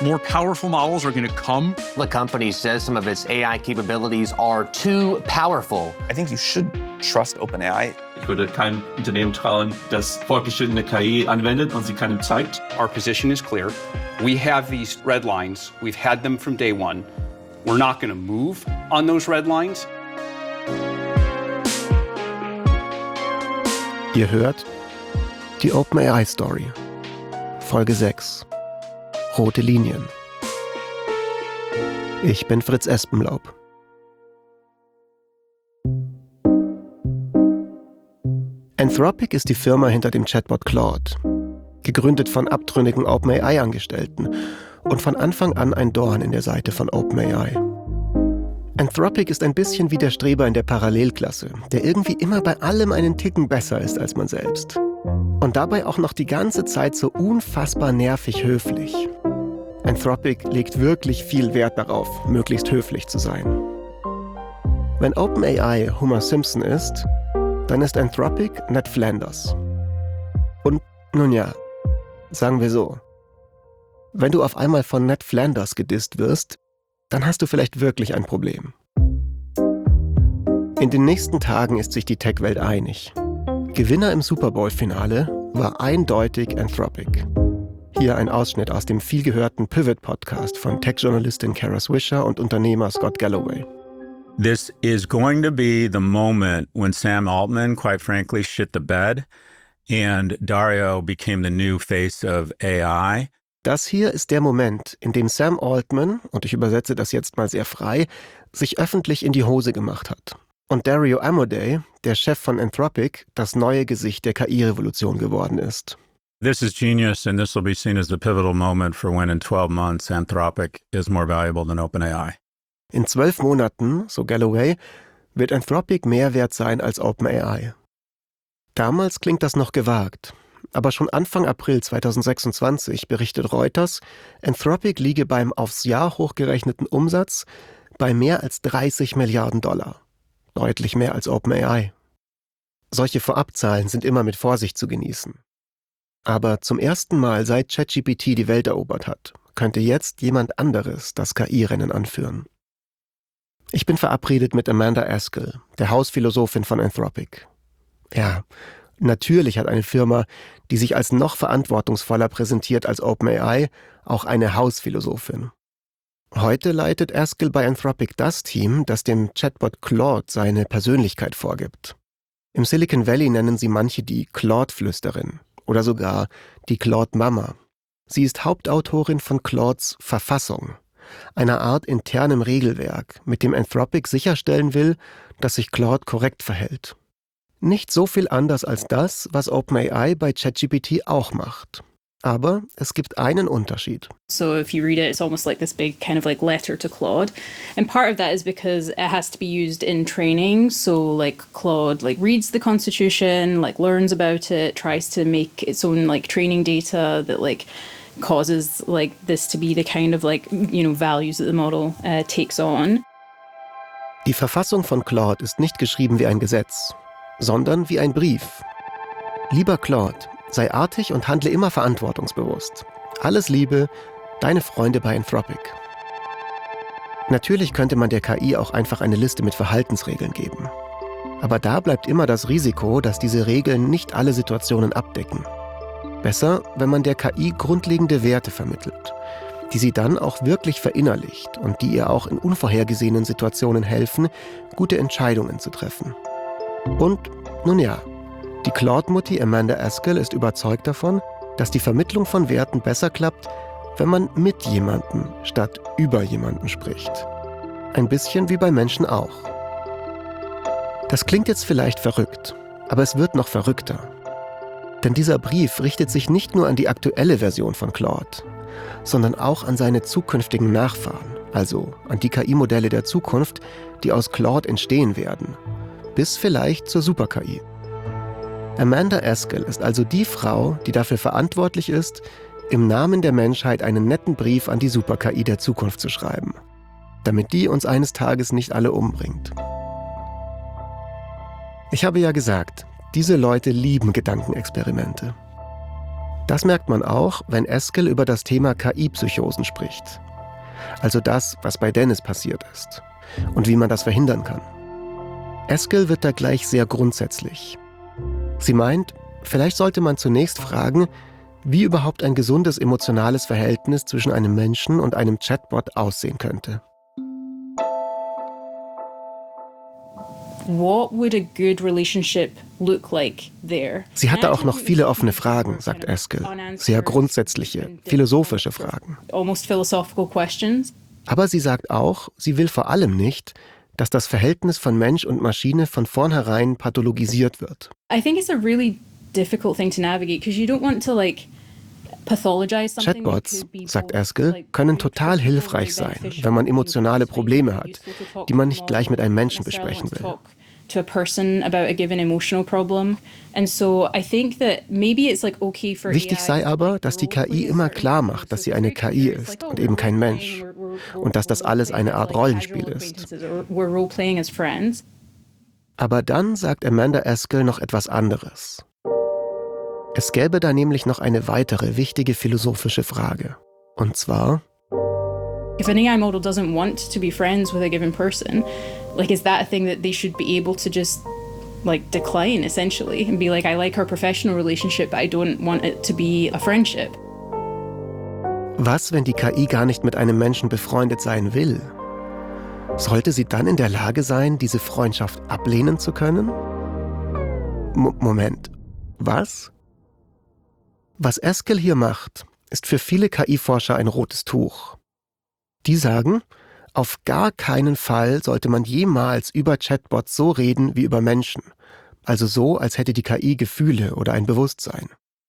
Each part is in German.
More powerful models are going to come. The company says some of its AI capabilities are too powerful. I think you should trust OpenAI. Ich würde keinem Unternehmen trauen, das fortgeschrittene KI anwendet und sie keinem zeigt. Our position is clear. We have these red lines. We've had them from day one. We're not going to move on those red lines. Ihr hört die OpenAI Story, Folge 6, Rote Linien. Ich bin Fritz Espenlaub. Anthropic ist die Firma hinter dem Chatbot Claude, gegründet von abtrünnigen OpenAI-Angestellten und von Anfang an ein Dorn in der Seite von OpenAI. Anthropic ist ein bisschen wie der Streber in der Parallelklasse, der irgendwie immer bei allem einen Ticken besser ist als man selbst. Und dabei auch noch die ganze Zeit so unfassbar nervig höflich. Anthropic legt wirklich viel Wert darauf, möglichst höflich zu sein. Wenn OpenAI Homer Simpson ist, dann ist Anthropic Ned Flanders. Und nun ja, sagen wir so, wenn du auf einmal von Ned Flanders gedisst wirst, dann hast du vielleicht wirklich ein Problem. In den nächsten Tagen ist sich die Tech-Welt einig. Gewinner im Super Bowl-Finale war eindeutig Anthropic. Hier ein Ausschnitt aus dem vielgehörten Pivot-Podcast von Tech-Journalistin Kara Swisher und Unternehmer Scott Galloway. This is going to be the moment when Sam Altman, quite frankly, shit the bed and Dario became the new face of AI. Das hier ist der Moment, in dem Sam Altman, und ich übersetze das jetzt mal sehr frei, sich öffentlich in die Hose gemacht hat. Und Dario Amodei, der Chef von Anthropic, das neue Gesicht der KI-Revolution geworden ist. This is genius, and this will be seen as the pivotal moment for when in 12 months Anthropic is more valuable than OpenAI. In 12 Monaten, so Galloway, wird Anthropic mehr wert sein als OpenAI. Damals klingt das noch gewagt. Aber schon Anfang April 2026 berichtet Reuters, Anthropic liege beim aufs Jahr hochgerechneten Umsatz bei mehr als 30 Milliarden $. Deutlich mehr als OpenAI. Solche Vorabzahlen sind immer mit Vorsicht zu genießen. Aber zum ersten Mal seit ChatGPT die Welt erobert hat, könnte jetzt jemand anderes das KI-Rennen anführen. Ich bin verabredet mit Amanda Askell, der Hausphilosophin von Anthropic. Ja, natürlich hat eine Firma, die sich als noch verantwortungsvoller präsentiert als OpenAI, auch eine Hausphilosophin. Heute leitet Askell bei Anthropic das Team, das dem Chatbot Claude seine Persönlichkeit vorgibt. Im Silicon Valley nennen sie manche die Claude-Flüsterin oder sogar die Claude-Mama. Sie ist Hauptautorin von Claudes Verfassung, einer Art internem Regelwerk, mit dem Anthropic sicherstellen will, dass sich Claude korrekt verhält. Nicht so viel anders als das, was OpenAI bei ChatGPT auch macht. Aber es gibt einen Unterschied. So if you read it, it's almost like this big kind of like letter to Claude. And part of that is because it has to be used in training. So like Claude like reads the Constitution, like learns about it, tries to make its own like training data that like causes like this to be the kind of like, you know, values that the model takes on. Die Verfassung von Claude ist nicht geschrieben wie ein Gesetz, sondern wie ein Brief. Lieber Claude, sei artig und handle immer verantwortungsbewusst. Alles Liebe, deine Freunde bei Anthropic. Natürlich könnte man der KI auch einfach eine Liste mit Verhaltensregeln geben. Aber da bleibt immer das Risiko, dass diese Regeln nicht alle Situationen abdecken. Besser, wenn man der KI grundlegende Werte vermittelt, die sie dann auch wirklich verinnerlicht und die ihr auch in unvorhergesehenen Situationen helfen, gute Entscheidungen zu treffen. Und, nun ja, die Claude-Mutti Amanda Askell ist überzeugt davon, dass die Vermittlung von Werten besser klappt, wenn man mit jemandem statt über jemanden spricht. Ein bisschen wie bei Menschen auch. Das klingt jetzt vielleicht verrückt, aber es wird noch verrückter. Denn dieser Brief richtet sich nicht nur an die aktuelle Version von Claude, sondern auch an seine zukünftigen Nachfahren, also an die KI-Modelle der Zukunft, die aus Claude entstehen werden, bis vielleicht zur Super-KI. Amanda Askell ist also die Frau, die dafür verantwortlich ist, im Namen der Menschheit einen netten Brief an die Super-KI der Zukunft zu schreiben, damit die uns eines Tages nicht alle umbringt. Ich habe ja gesagt, diese Leute lieben Gedankenexperimente. Das merkt man auch, wenn Eskel über das Thema KI-Psychosen spricht. Also das, was bei Dennis passiert ist und wie man das verhindern kann. Eskel wird da gleich sehr grundsätzlich. Sie meint, vielleicht sollte man zunächst fragen, wie überhaupt ein gesundes emotionales Verhältnis zwischen einem Menschen und einem Chatbot aussehen könnte. What would a good relationship look like there? Sie hatte auch noch viele offene Fragen, sagt Eskel. Sehr grundsätzliche, philosophische Fragen. Almost philosophical questions. Aber sie sagt auch, sie will vor allem nicht, dass das Verhältnis von Mensch und Maschine von vornherein pathologisiert wird. I think it's a really difficult thing to navigate because you don't want to pathologize something. Chatbots, sagt Eskel, können total hilfreich sein, wenn man emotionale Probleme hat, die man nicht gleich mit einem Menschen besprechen will. To a person about a given emotional problem. And so I think that maybe it's okay for Wichtig sei aber, dass die KI immer klar macht, dass sie eine KI ist und eben kein Mensch. Und dass das alles eine Art Rollenspiel ist. We're role-playing as friends. Aber dann sagt Amanda Eskel noch etwas anderes. Es gäbe da nämlich noch eine weitere wichtige philosophische Frage. Und zwar: If an AI model doesn't want to be friends with a given person, is that a thing that they should be able to just decline essentially and be like, I like our professional relationship, but I don't want it to be a friendship? Was, wenn die KI gar nicht mit einem Menschen befreundet sein will? Sollte sie dann in der Lage sein, diese Freundschaft ablehnen zu können? Moment, was? Was Eskel hier macht, ist für viele KI-Forscher ein rotes Tuch. Die sagen, auf gar keinen Fall sollte man jemals über Chatbots so reden wie über Menschen. Also so, als hätte die KI Gefühle oder ein Bewusstsein.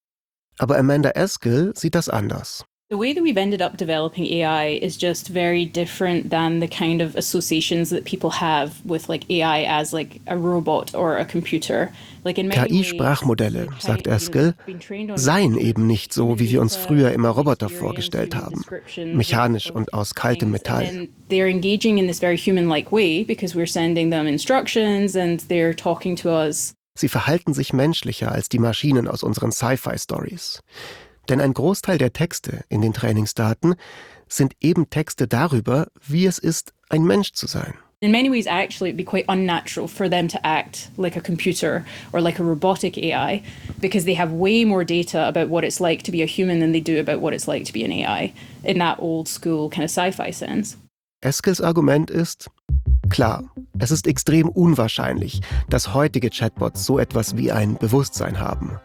Aber Amanda Eskel sieht das anders. The way that we've ended up developing AI is just very different than the kind of associations that people have with AI as a robot or a computer. KI-Sprachmodelle, sagt Eskel, seien eben nicht so, wie wir uns früher immer Roboter vorgestellt haben, mechanisch und aus kaltem Metall. They're engaging in this very human-like way because we're sending them instructions and they're talking to us. Sie verhalten sich menschlicher als die Maschinen aus unseren Sci-Fi-Stories. Denn ein Großteil der Texte in den Trainingsdaten sind eben Texte darüber, wie es ist, ein Mensch zu sein. In many ways, actually, it'd be quite unnatural for them to act like a computer or like a robotic AI because they have way more data about what it's like to be a human than they do about what it's like to be an AI in that old school kind of sci-fi sense. Eskels Argument ist: Klar, es ist extrem unwahrscheinlich, dass heutige Chatbots so etwas wie ein Bewusstsein haben.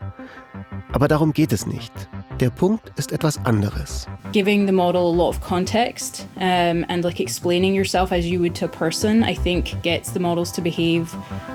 Aber darum geht es nicht. Der Punkt ist etwas anderes. Giving the model a lot of context and explaining yourself as you would to a person, I think gets the models to behave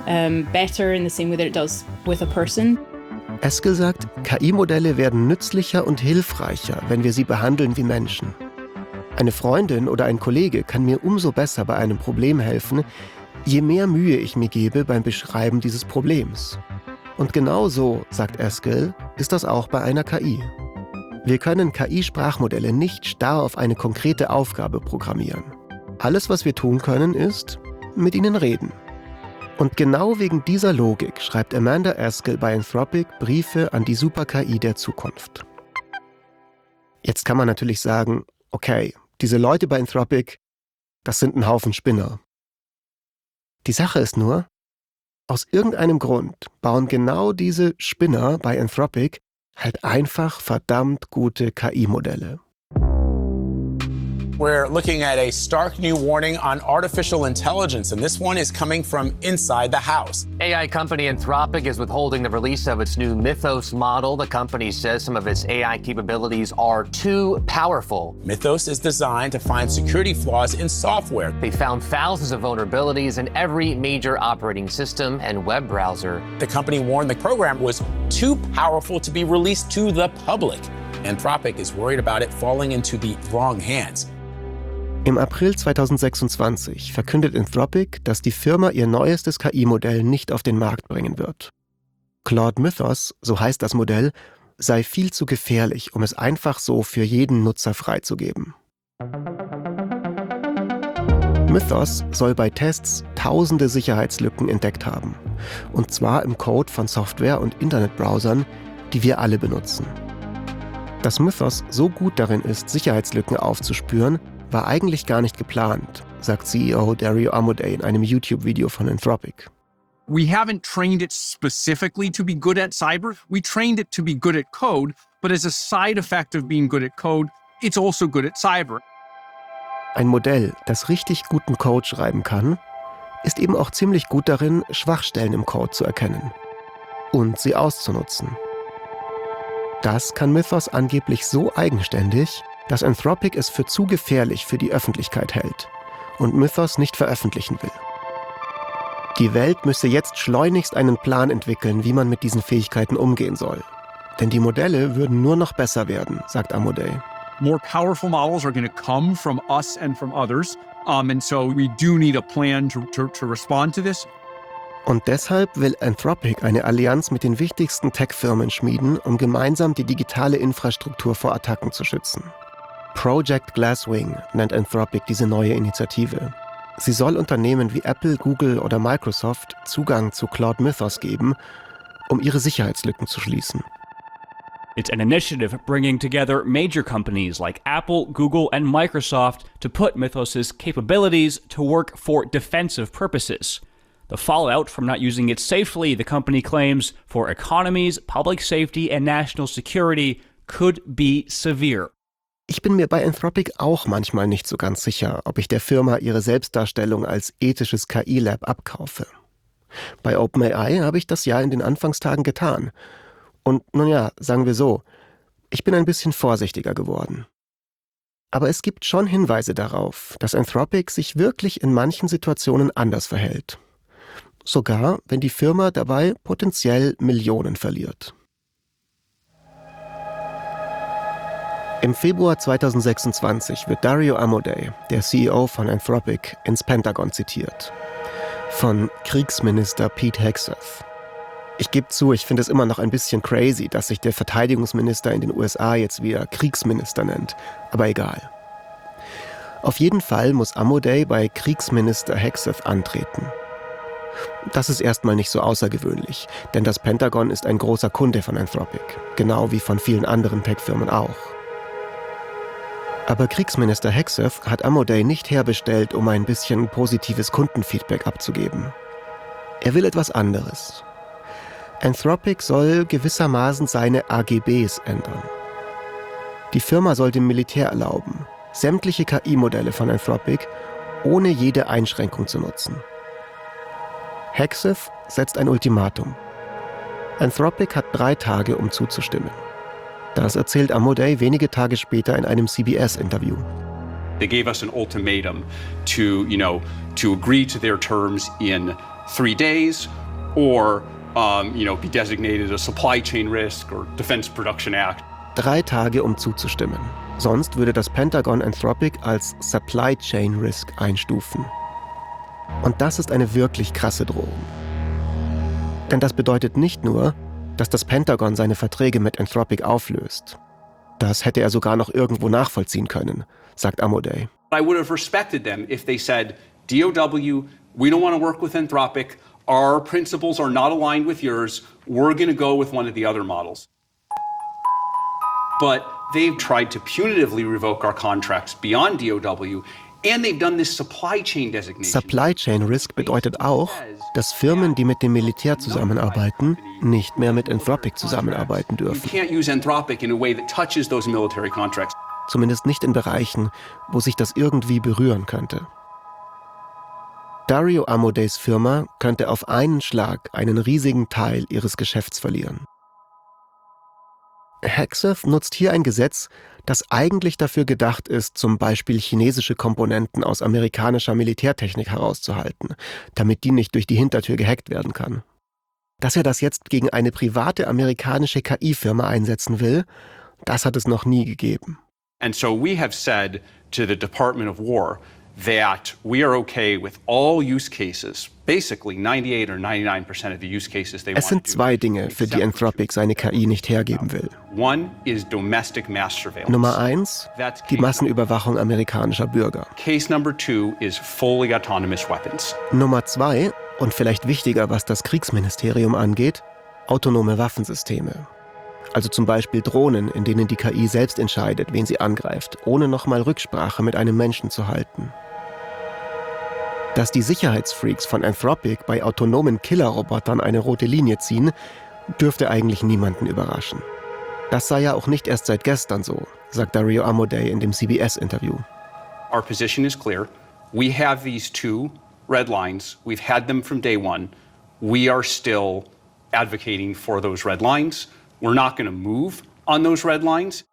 better in the same way that it does with a person. Eskel sagt, KI-Modelle werden nützlicher und hilfreicher, wenn wir sie behandeln wie Menschen. Eine Freundin oder ein Kollege kann mir umso besser bei einem Problem helfen, je mehr Mühe ich mir gebe beim Beschreiben dieses Problems. Und genau so, sagt Eskel, ist das auch bei einer KI. Wir können KI-Sprachmodelle nicht starr auf eine konkrete Aufgabe programmieren. Alles, was wir tun können, ist mit ihnen reden. Und genau wegen dieser Logik schreibt Amanda Eskel bei Anthropic Briefe an die Super-KI der Zukunft. Jetzt kann man natürlich sagen, okay, diese Leute bei Anthropic, das sind ein Haufen Spinner. Die Sache ist nur, aus irgendeinem Grund bauen genau diese Spinner bei Anthropic halt einfach verdammt gute KI-Modelle. We're looking at a stark new warning on artificial intelligence, and this one is coming from inside the house. AI company Anthropic is withholding the release of its new Mythos model. The company says some of its AI capabilities are too powerful. Mythos is designed to find security flaws in software. They found thousands of vulnerabilities in every major operating system and web browser. The company warned the program was too powerful to be released to the public. Anthropic is worried about it falling into the wrong hands. Im April 2026 verkündet Anthropic, dass die Firma ihr neuestes KI-Modell nicht auf den Markt bringen wird. Claude Mythos, so heißt das Modell, sei viel zu gefährlich, um es einfach so für jeden Nutzer freizugeben. Mythos soll bei Tests tausende Sicherheitslücken entdeckt haben. Und zwar im Code von Software- und Internetbrowsern, die wir alle benutzen. Dass Mythos so gut darin ist, Sicherheitslücken aufzuspüren, war eigentlich gar nicht geplant, sagt CEO Dario Amodei in einem YouTube-Video von Anthropic. We haven't trained it specifically to be good at cyber. We trained it to be good at code, but as a side effect of being good at code, it's also good at cyber. Ein Modell, das richtig guten Code schreiben kann, ist eben auch ziemlich gut darin, Schwachstellen im Code zu erkennen und sie auszunutzen. Das kann Mythos angeblich so eigenständig, dass Anthropic es für zu gefährlich für die Öffentlichkeit hält und Mythos nicht veröffentlichen will. Die Welt müsse jetzt schleunigst einen Plan entwickeln, wie man mit diesen Fähigkeiten umgehen soll. Denn die Modelle würden nur noch besser werden, sagt Amodei. More powerful models are going to come from us and from others. And so we do need a plan to respond to this. Und deshalb will Anthropic eine Allianz mit den wichtigsten Tech-Firmen schmieden, um gemeinsam die digitale Infrastruktur vor Attacken zu schützen. Project Glasswing nennt Anthropic diese neue Initiative. Sie soll Unternehmen wie Apple, Google oder Microsoft Zugang zu Cloud Mythos geben, um ihre Sicherheitslücken zu schließen. It's an initiative bringing together major companies like Apple, Google, and Microsoft to put Mythos's capabilities to work for defensive purposes. The fallout from not using it safely, the company claims, for economies, public safety, and national security could be severe. Ich bin mir bei Anthropic auch manchmal nicht so ganz sicher, ob ich der Firma ihre Selbstdarstellung als ethisches KI-Lab abkaufe. Bei OpenAI habe ich das ja in den Anfangstagen getan. Und nun ja, sagen wir so, ich bin ein bisschen vorsichtiger geworden. Aber es gibt schon Hinweise darauf, dass Anthropic sich wirklich in manchen Situationen anders verhält. Sogar, wenn die Firma dabei potenziell Millionen verliert. Im Februar 2026 wird Dario Amodei, der CEO von Anthropic, ins Pentagon zitiert. Von Kriegsminister Pete Hegseth. Ich gebe zu, ich finde es immer noch ein bisschen crazy, dass sich der Verteidigungsminister in den USA jetzt wieder Kriegsminister nennt. Aber egal. Auf jeden Fall muss Amodei bei Kriegsminister Hegseth antreten. Das ist erstmal nicht so außergewöhnlich, denn das Pentagon ist ein großer Kunde von Anthropic, genau wie von vielen anderen Tech-Firmen auch. Aber Kriegsminister Hegseth hat Amodei nicht herbestellt, um ein bisschen positives Kundenfeedback abzugeben. Er will etwas anderes. Anthropic soll gewissermaßen seine AGBs ändern. Die Firma soll dem Militär erlauben, sämtliche KI-Modelle von Anthropic ohne jede Einschränkung zu nutzen. Hegseth setzt ein Ultimatum. Anthropic hat 3 Tage, um zuzustimmen. Das erzählt Amodei wenige Tage später in einem CBS-Interview. They gave us an ultimatum to agree to their terms in 3 days or, be designated a supply chain risk or Defense Production Act. 3 Tage, um zuzustimmen. Sonst würde das Pentagon Anthropic als Supply Chain Risk einstufen. Und das ist eine wirklich krasse Drohung. Denn das bedeutet nicht nur, dass das Pentagon seine Verträge mit Anthropic auflöst. Das hätte er sogar noch irgendwo nachvollziehen können, sagt Amodei. I would have respected them if they said, DOW, we don't want to work with Anthropic. Our principles are not aligned with yours. We're going to go with one of the other models. But they've tried to punitively revoke our contracts beyond DOW. And they've done this supply chain designation. Supply Chain Risk bedeutet auch, dass Firmen, die mit dem Militär zusammenarbeiten, nicht mehr mit Anthropic zusammenarbeiten dürfen. You can't use Anthropic in a way that touches those military contracts. Zumindest nicht in Bereichen, wo sich das irgendwie berühren könnte. Dario Amodeis Firma könnte auf einen Schlag einen riesigen Teil ihres Geschäfts verlieren. Hegseth nutzt hier ein Gesetz, das eigentlich dafür gedacht ist, zum Beispiel chinesische Komponenten aus amerikanischer Militärtechnik herauszuhalten, damit die nicht durch die Hintertür gehackt werden kann. Dass er das jetzt gegen eine private amerikanische KI-Firma einsetzen will, das hat es noch nie gegeben. And so we have said to the Department of War that we are okay with all use cases, basically 98 or 99% of the use cases they want to do. Es sind 2 Dinge, für die Anthropic seine KI nicht hergeben will. One is domestic mass surveillance. Nummer 1, die Massenüberwachung amerikanischer Bürger. Case number 2 is fully autonomous weapons. Nummer 2, und vielleicht wichtiger, was das Kriegsministerium angeht, autonome Waffensysteme. Also zum Beispiel Drohnen, in denen die KI selbst entscheidet, wen sie angreift, ohne nochmal Rücksprache mit einem Menschen zu halten. Dass die Sicherheitsfreaks von Anthropic bei autonomen Killerrobotern eine rote Linie ziehen, dürfte eigentlich niemanden überraschen. Das sei ja auch nicht erst seit gestern so, sagt Dario Amodei in dem CBS-Interview. Our position is clear. We have these two red lines. We've had them from day one. We are still advocating for those red lines. We're not going to move on those red lines.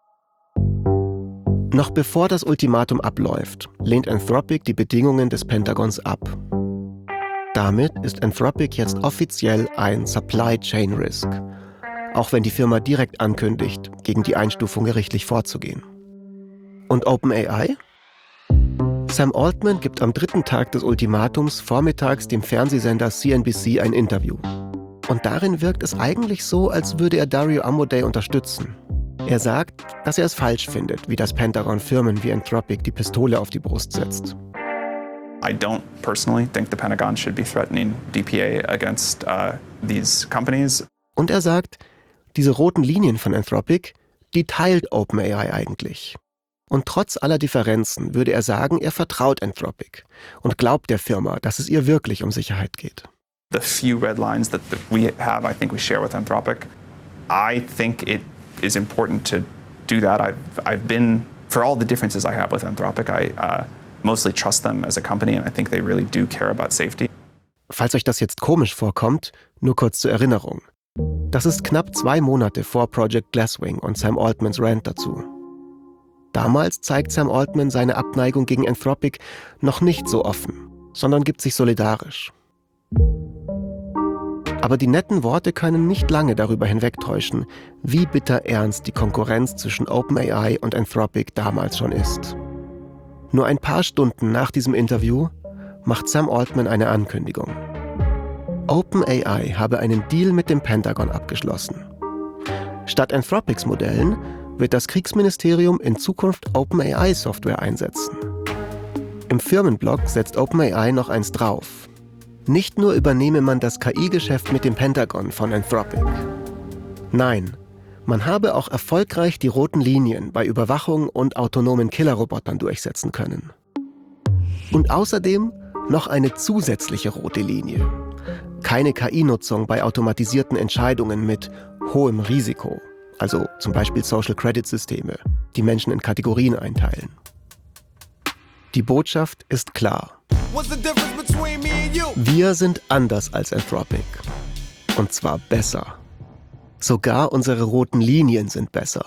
Noch bevor das Ultimatum abläuft, lehnt Anthropic die Bedingungen des Pentagons ab. Damit ist Anthropic jetzt offiziell ein Supply Chain Risk, auch wenn die Firma direkt ankündigt, gegen die Einstufung gerichtlich vorzugehen. Und OpenAI? Sam Altman gibt am 3. Tag des Ultimatums vormittags dem Fernsehsender CNBC ein Interview. Und darin wirkt es eigentlich so, als würde er Dario Amodei unterstützen. Er sagt, dass er es falsch findet, wie das Pentagon Firmen wie Anthropic die Pistole auf die Brust setzt. I don't personally think the Pentagon should be threatening DPA against these companies. Und er sagt, diese roten Linien von Anthropic, die teilt OpenAI eigentlich. Und trotz aller Differenzen würde er sagen, er vertraut Anthropic und glaubt der Firma, dass es ihr wirklich um Sicherheit geht. The few red lines that we have, I think we share with Anthropic. I think it is important to do that. I've been, for all the differences I have with Anthropic, I mostly trust them as a company and I think they really do care about safety. Falls euch das jetzt komisch vorkommt, nur kurz zur Erinnerung. Das ist knapp 2 Monate vor Project Glasswing und Sam Altmans Rant dazu. Damals zeigt Sam Altman seine Abneigung gegen Anthropic noch nicht so offen, sondern gibt sich solidarisch. Aber die netten Worte können nicht lange darüber hinwegtäuschen, wie bitter ernst die Konkurrenz zwischen OpenAI und Anthropic damals schon ist. Nur ein paar Stunden nach diesem Interview macht Sam Altman eine Ankündigung. OpenAI habe einen Deal mit dem Pentagon abgeschlossen. Statt Anthropics Modellen wird das Kriegsministerium in Zukunft OpenAI-Software einsetzen. Im Firmenblog setzt OpenAI noch eins drauf. Nicht nur übernehme man das KI-Geschäft mit dem Pentagon von Anthropic. Nein, man habe auch erfolgreich die roten Linien bei Überwachung und autonomen Killerrobotern durchsetzen können. Und außerdem noch eine zusätzliche rote Linie. Keine KI-Nutzung bei automatisierten Entscheidungen mit hohem Risiko, also zum Beispiel Social-Credit-Systeme, die Menschen in Kategorien einteilen. Die Botschaft ist klar. Wir sind anders als Anthropic. Und zwar besser. Sogar unsere roten Linien sind besser.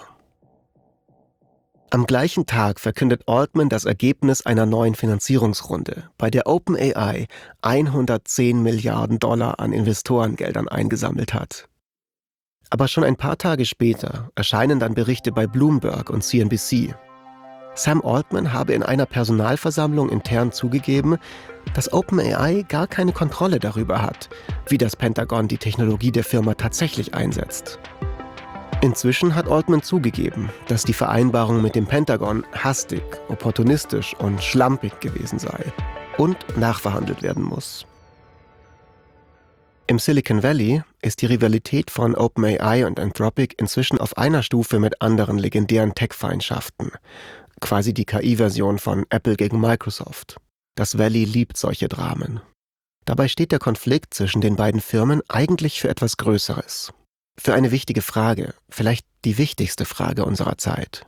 Am gleichen Tag verkündet Altman das Ergebnis einer neuen Finanzierungsrunde, bei der OpenAI 110 Milliarden $ an Investorengeldern eingesammelt hat. Aber schon ein paar Tage später erscheinen dann Berichte bei Bloomberg und CNBC. Sam Altman habe in einer Personalversammlung intern zugegeben, dass OpenAI gar keine Kontrolle darüber hat, wie das Pentagon die Technologie der Firma tatsächlich einsetzt. Inzwischen hat Altman zugegeben, dass die Vereinbarung mit dem Pentagon hastig, opportunistisch und schlampig gewesen sei und nachverhandelt werden muss. Im Silicon Valley ist die Rivalität von OpenAI und Anthropic inzwischen auf einer Stufe mit anderen legendären Tech-Feindschaften, quasi die KI-Version von Apple gegen Microsoft. Das Valley liebt solche Dramen. Dabei steht der Konflikt zwischen den beiden Firmen eigentlich für etwas Größeres. Für eine wichtige Frage, vielleicht die wichtigste Frage unserer Zeit.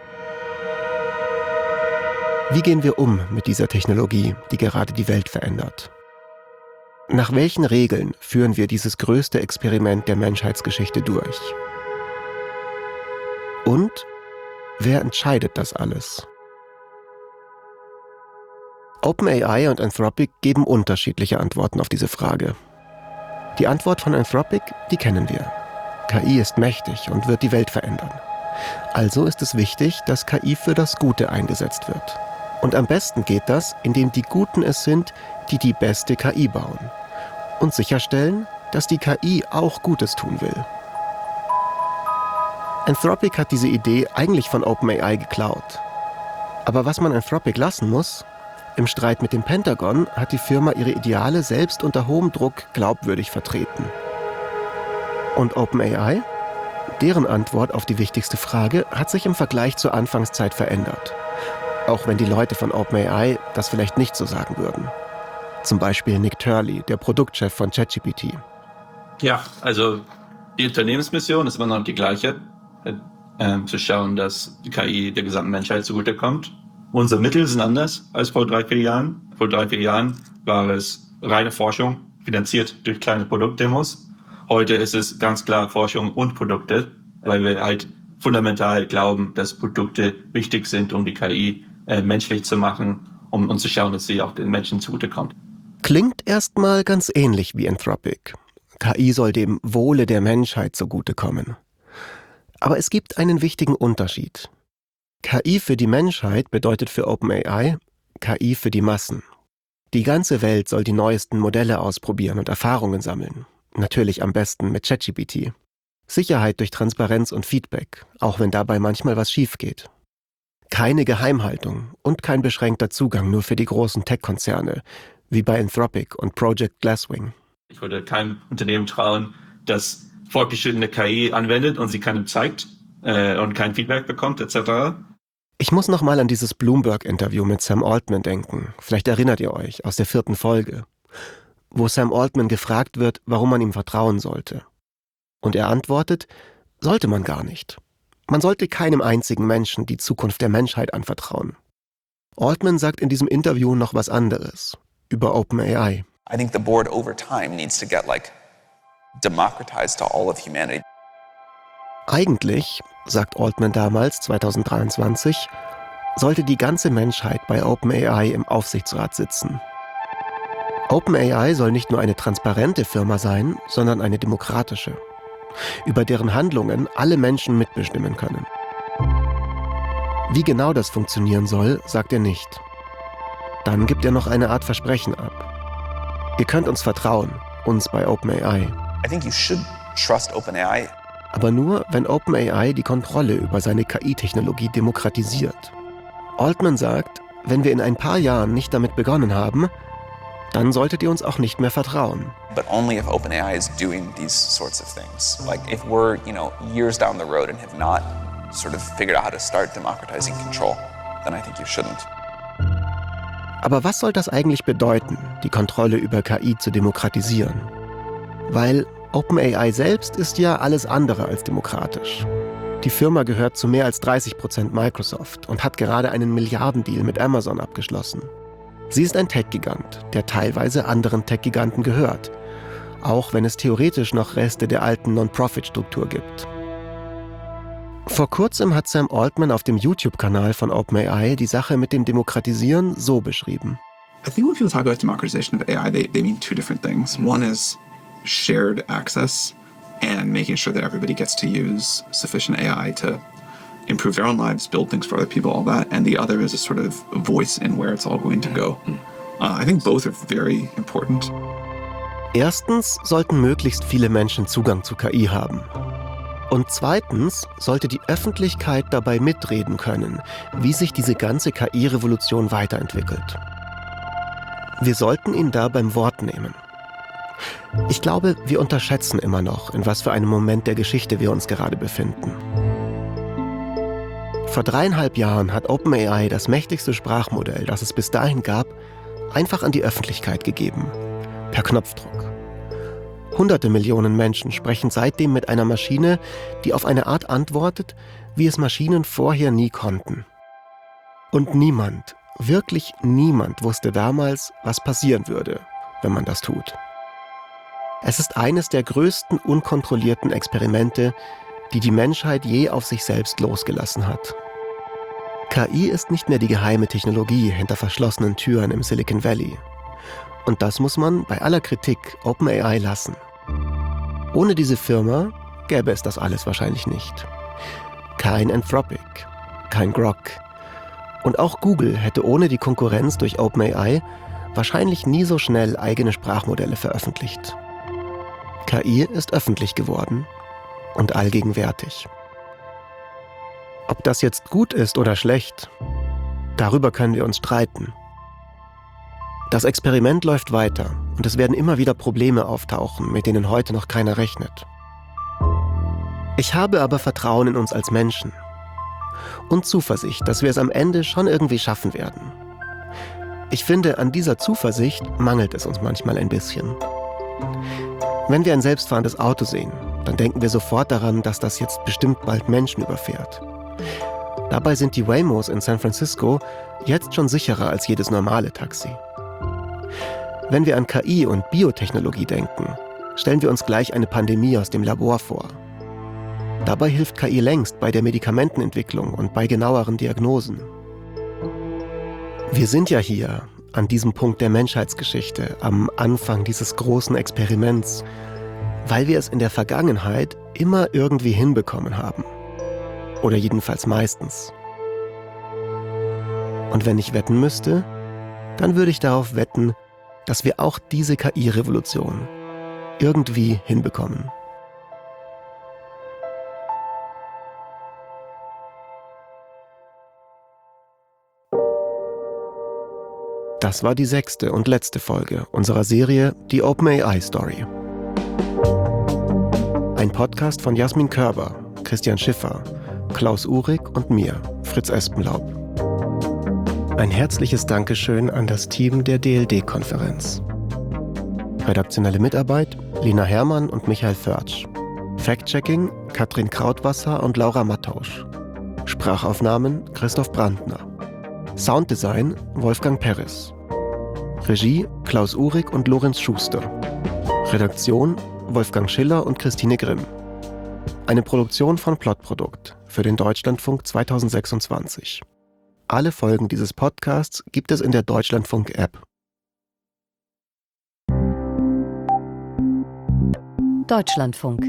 Wie gehen wir um mit dieser Technologie, die gerade die Welt verändert? Nach welchen Regeln führen wir dieses größte Experiment der Menschheitsgeschichte durch? Und wer entscheidet das alles? OpenAI und Anthropic geben unterschiedliche Antworten auf diese Frage. Die Antwort von Anthropic, die kennen wir. KI ist mächtig und wird die Welt verändern. Also ist es wichtig, dass KI für das Gute eingesetzt wird. Und am besten geht das, indem die Guten es sind, die die beste KI bauen. Und sicherstellen, dass die KI auch Gutes tun will. Anthropic hat diese Idee eigentlich von OpenAI geklaut. Aber was man Anthropic lassen muss, im Streit mit dem Pentagon hat die Firma ihre Ideale selbst unter hohem Druck glaubwürdig vertreten. Und OpenAI? Deren Antwort auf die wichtigste Frage hat sich im Vergleich zur Anfangszeit verändert. Auch wenn die Leute von OpenAI das vielleicht nicht so sagen würden. Zum Beispiel Nick Turley, der Produktchef von ChatGPT. Ja, also die Unternehmensmission ist immer noch die gleiche. Zu schauen, dass die KI der gesamten Menschheit zugutekommt. Unsere Mittel sind anders als vor 3-4 Jahren. Vor 3-4 Jahren war es reine Forschung, finanziert durch kleine Produktdemos. Heute ist es ganz klar Forschung und Produkte, weil wir halt fundamental glauben, dass Produkte wichtig sind, um die KI menschlich zu machen, um zu schauen, dass sie auch den Menschen zugutekommt. Klingt erstmal ganz ähnlich wie Anthropic. KI soll dem Wohle der Menschheit zugutekommen. Aber es gibt einen wichtigen Unterschied. KI für die Menschheit bedeutet für OpenAI KI für die Massen. Die ganze Welt soll die neuesten Modelle ausprobieren und Erfahrungen sammeln. Natürlich am besten mit ChatGPT. Sicherheit durch Transparenz und Feedback, auch wenn dabei manchmal was schief geht. Keine Geheimhaltung und kein beschränkter Zugang nur für die großen Tech-Konzerne, wie bei Anthropic und Project Glasswing. Ich würde keinem Unternehmen trauen, das fortgeschrittene KI anwendet und sie keinem zeigt und kein Feedback bekommt, etc. Ich muss noch mal an dieses Bloomberg-Interview mit Sam Altman denken. Vielleicht erinnert ihr euch, aus der 4. Folge. Wo Sam Altman gefragt wird, warum man ihm vertrauen sollte. Und er antwortet, sollte man gar nicht. Man sollte keinem einzigen Menschen die Zukunft der Menschheit anvertrauen. Altman sagt in diesem Interview noch was anderes über OpenAI. I think the board over time needs to get democratized to all of humanity. Eigentlich, sagt Altman damals, 2023, sollte die ganze Menschheit bei OpenAI im Aufsichtsrat sitzen. OpenAI soll nicht nur eine transparente Firma sein, sondern eine demokratische, über deren Handlungen alle Menschen mitbestimmen können. Wie genau das funktionieren soll, sagt er nicht. Dann gibt er noch eine Art Versprechen ab. Ihr könnt uns vertrauen, uns bei OpenAI. I think you should trust OpenAI. Aber nur, wenn OpenAI die Kontrolle über seine KI-Technologie demokratisiert. Altman sagt, wenn wir in ein paar Jahren nicht damit begonnen haben, dann solltet ihr uns auch nicht mehr vertrauen. But only if OpenAI is doing these sorts of things. Like if we're, years down the road and have not sort of figured out how to start democratizing control, then I think you shouldn't. Aber was soll das eigentlich bedeuten, die Kontrolle über KI zu demokratisieren? Weil OpenAI selbst ist ja alles andere als demokratisch. Die Firma gehört zu mehr als 30% Microsoft und hat gerade einen Milliardendeal mit Amazon abgeschlossen. Sie ist ein Tech-Gigant, der teilweise anderen Tech-Giganten gehört, auch wenn es theoretisch noch Reste der alten Non-Profit-Struktur gibt. Vor kurzem hat Sam Altman auf dem YouTube-Kanal von OpenAI die Sache mit dem Demokratisieren so beschrieben. I think when people talk about democratization of AI, they mean two different things. One is shared access and making sure that everybody gets to use sufficient AI to improve their own lives, build things for other people, all that. And the other is a sort of voice in where it's all going to go. I think both are very important. Erstens sollten möglichst viele Menschen Zugang zu KI haben. Und zweitens sollte die Öffentlichkeit dabei mitreden können, wie sich diese ganze KI-Revolution weiterentwickelt. Wir sollten ihn da beim Wort nehmen. Ich glaube, wir unterschätzen immer noch, in was für einem Moment der Geschichte wir uns gerade befinden. Vor 3,5 Jahren hat OpenAI das mächtigste Sprachmodell, das es bis dahin gab, einfach an die Öffentlichkeit gegeben. Per Knopfdruck. Hunderte Millionen Menschen sprechen seitdem mit einer Maschine, die auf eine Art antwortet, wie es Maschinen vorher nie konnten. Und niemand, wirklich niemand wusste damals, was passieren würde, wenn man das tut. Es ist eines der größten unkontrollierten Experimente, die die Menschheit je auf sich selbst losgelassen hat. KI ist nicht mehr die geheime Technologie hinter verschlossenen Türen im Silicon Valley. Und das muss man bei aller Kritik OpenAI lassen. Ohne diese Firma gäbe es das alles wahrscheinlich nicht. Kein Anthropic, kein Grok. Und auch Google hätte ohne die Konkurrenz durch OpenAI wahrscheinlich nie so schnell eigene Sprachmodelle veröffentlicht. KI ist öffentlich geworden und allgegenwärtig. Ob das jetzt gut ist oder schlecht, darüber können wir uns streiten. Das Experiment läuft weiter und es werden immer wieder Probleme auftauchen, mit denen heute noch keiner rechnet. Ich habe aber Vertrauen in uns als Menschen. Und Zuversicht, dass wir es am Ende schon irgendwie schaffen werden. Ich finde, an dieser Zuversicht mangelt es uns manchmal ein bisschen. Wenn wir ein selbstfahrendes Auto sehen, dann denken wir sofort daran, dass das jetzt bestimmt bald Menschen überfährt. Dabei sind die Waymos in San Francisco jetzt schon sicherer als jedes normale Taxi. Wenn wir an KI und Biotechnologie denken, stellen wir uns gleich eine Pandemie aus dem Labor vor. Dabei hilft KI längst bei der Medikamentenentwicklung und bei genaueren Diagnosen. Wir sind ja hier, an diesem Punkt der Menschheitsgeschichte, am Anfang dieses großen Experiments, weil wir es in der Vergangenheit immer irgendwie hinbekommen haben. Oder jedenfalls meistens. Und wenn ich wetten müsste, dann würde ich darauf wetten, dass wir auch diese KI-Revolution irgendwie hinbekommen. Das war die 6. und letzte Folge unserer Serie Die OpenAI Story. Ein Podcast von Jasmin Körber, Christian Schiffer, Klaus Uhrig und mir, Fritz Espenlaub. Ein herzliches Dankeschön an das Team der DLD-Konferenz. Redaktionelle Mitarbeit Lina Herrmann und Michael Förtsch. Fact-Checking Katrin Krautwasser und Laura Mattausch. Sprachaufnahmen Christoph Brandner. Sounddesign Wolfgang Peres. Regie Klaus Uhrig und Lorenz Schuster. Redaktion Wolfgang Schiller und Christine Grimm. Eine Produktion von Plotprodukt für den Deutschlandfunk 2026. Alle Folgen dieses Podcasts gibt es in der Deutschlandfunk-App. Deutschlandfunk.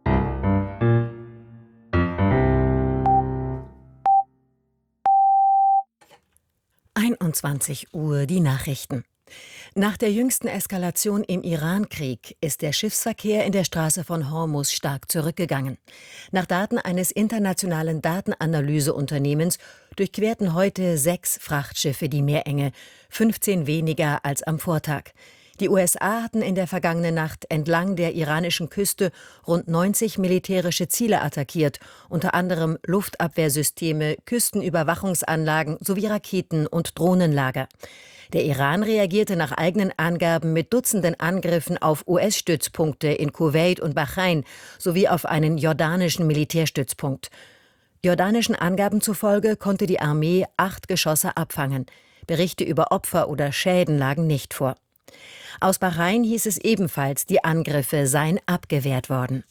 Uhr die Nachrichten. Nach der jüngsten Eskalation im Iran-Krieg ist der Schiffsverkehr in der Straße von Hormuz stark zurückgegangen. Nach Daten eines internationalen Datenanalyseunternehmens durchquerten heute 6 Frachtschiffe die Meerenge, 15 weniger als am Vortag. Die USA hatten in der vergangenen Nacht entlang der iranischen Küste rund 90 militärische Ziele attackiert, unter anderem Luftabwehrsysteme, Küstenüberwachungsanlagen sowie Raketen- und Drohnenlager. Der Iran reagierte nach eigenen Angaben mit Dutzenden Angriffen auf US-Stützpunkte in Kuwait und Bahrain sowie auf einen jordanischen Militärstützpunkt. Jordanischen Angaben zufolge konnte die Armee 8 Geschosse abfangen. Berichte über Opfer oder Schäden lagen nicht vor. Aus Bahrain hieß es ebenfalls, die Angriffe seien abgewehrt worden.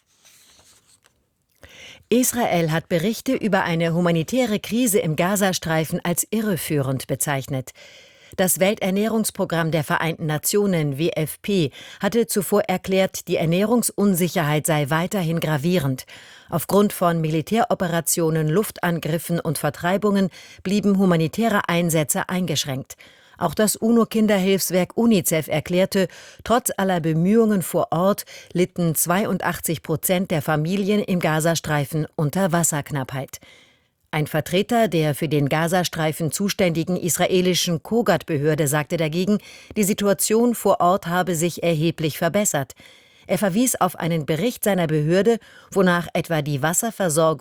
Israel hat Berichte über eine humanitäre Krise im Gazastreifen als irreführend bezeichnet. Das Welternährungsprogramm der Vereinten Nationen, WFP, hatte zuvor erklärt, die Ernährungsunsicherheit sei weiterhin gravierend. Aufgrund von Militäroperationen, Luftangriffen und Vertreibungen blieben humanitäre Einsätze eingeschränkt. Auch das UNO-Kinderhilfswerk UNICEF erklärte, trotz aller Bemühungen vor Ort litten 82% der Familien im Gazastreifen unter Wasserknappheit. Ein Vertreter der für den Gazastreifen zuständigen israelischen Kogat-Behörde sagte dagegen, die Situation vor Ort habe sich erheblich verbessert. Er verwies auf einen Bericht seiner Behörde, wonach etwa die Wasserversorgung